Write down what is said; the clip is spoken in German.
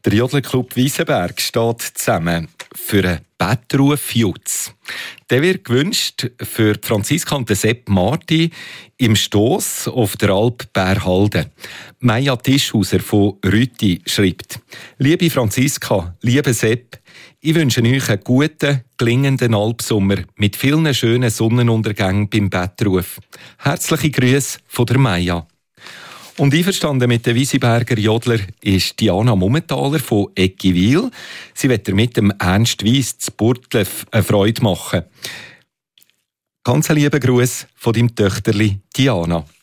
Der Jodlerclub Wiesenberg steht zusammen für einen Bettruf Jutz. Der wird gewünscht für Franziska und Sepp Marti im Stoss auf der Alp Bärhalden. Maja Tischhauser von Rüti schreibt: Liebe Franziska, liebe Sepp, ich wünsche euch einen guten, gelingenden Alpsommer mit vielen schönen Sonnenuntergängen beim Bettruf. Herzliche Grüße von der Maja. Und einverstanden mit den Wiesenberger Jodler ist Diana Mummentaler von Eggiwil. Sie wird mit dem Ernst Weiss zu Burtlev eine Freude machen. Ganz einen lieben Gruß von deinem Töchterli Diana.